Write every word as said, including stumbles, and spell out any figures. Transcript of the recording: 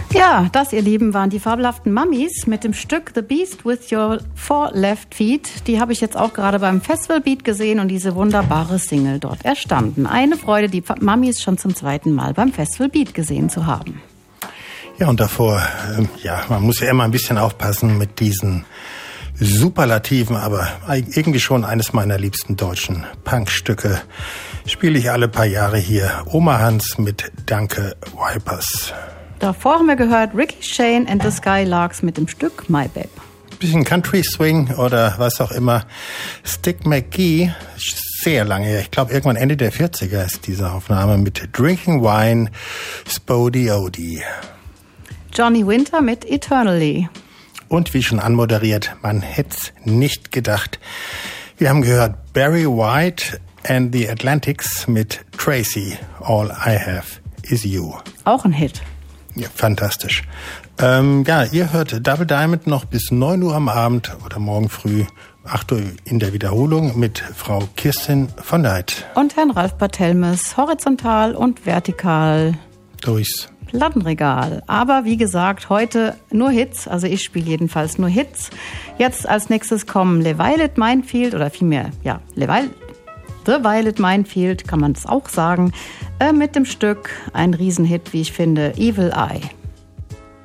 Ja, das, ihr Lieben, waren die fabelhaften Mummies mit dem Stück The Beast with Your Four Left Feet. Die habe ich jetzt auch gerade beim Festival Beat gesehen und diese wunderbare Single dort erstanden. Eine Freude, die Mummies schon zum zweiten Mal beim Festival Beat gesehen zu haben. Ja, und davor, äh, ja, man muss ja immer ein bisschen aufpassen mit diesen Superlativen, aber irgendwie schon eines meiner liebsten deutschen Punkstücke spiele ich alle paar Jahre hier. Oma Hans mit Danke Wipers. Davor haben wir gehört Ricky Shane and the Skylarks mit dem Stück My Babe. Bisschen Country Swing oder was auch immer. Stick McGee, sehr lange her. Ich glaube, irgendwann Ende der vierziger ist diese Aufnahme mit Drinking Wine, Spody Odie. Johnny Winter mit Eternally. Und wie schon anmoderiert, man hätt's nicht gedacht. Wir haben gehört Barry White and the Atlantics mit Tracy, All I Have Is You. Auch ein Hit. Ja, fantastisch. Ähm, ja, ihr hört Double Diamond noch bis neun Uhr am Abend oder morgen früh acht Uhr in der Wiederholung mit Frau Kirsten von Leit. Und Herrn Ralf Barthelmes, horizontal und vertikal. Durchs Plattenregal. Aber wie gesagt, heute nur Hits, also ich spiele jedenfalls nur Hits. Jetzt als nächstes kommen Le Violet Minefield oder vielmehr, ja, Le Violet, The Violet Minefield, kann man es auch sagen, äh, mit dem Stück, ein Riesenhit, wie ich finde, Evil Eye.